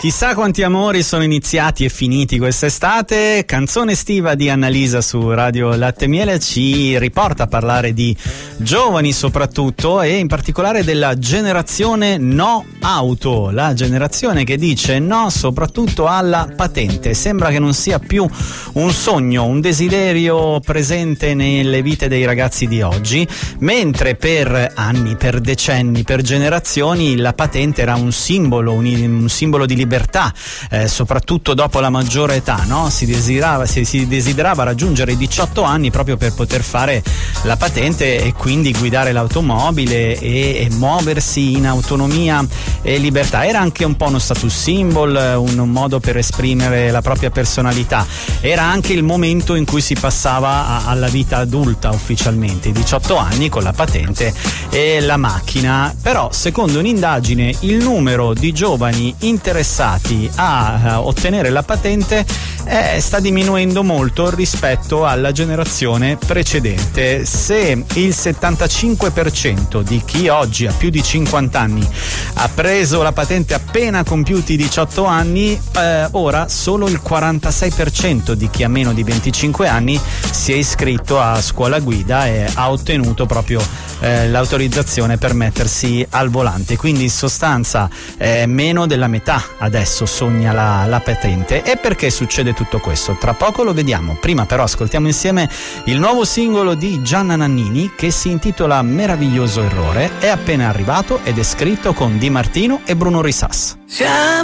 Chissà quanti amori sono iniziati e finiti quest'estate. Canzone estiva di Annalisa su Radio Latte Miele ci riporta a parlare di giovani soprattutto, e in particolare della generazione no auto, la generazione che dice no soprattutto alla patente. Sembra che non sia più un sogno, un desiderio presente nelle vite dei ragazzi di oggi, mentre per anni, per decenni, per generazioni la patente era un simbolo di libertà, soprattutto dopo la maggiore età, no? Si desiderava raggiungere i 18 anni proprio per poter fare la patente e quindi guidare l'automobile e muoversi in autonomia e libertà. Era anche un po' uno status symbol, un modo per esprimere la propria personalità. Era anche il momento in cui si passava alla vita adulta ufficialmente, i 18 anni con la patente e la macchina. Però secondo un'indagine il numero di giovani interessati a ottenere la patente sta diminuendo molto rispetto alla generazione precedente. Se il 75% di chi oggi ha più di 50 anni ha preso la patente appena compiuti 18 anni, ora solo il 46% di chi ha meno di 25 anni si è iscritto a scuola guida e ha ottenuto proprio l'autorizzazione per mettersi al volante. Quindi in sostanza meno della metà adesso sogna la patente. E perché succede tutto questo? Tra poco lo vediamo. Prima però ascoltiamo insieme il nuovo singolo di Gianna Nannini che si intitola Meraviglioso errore. È appena arrivato ed è scritto con Di Martino e Bruno Risas.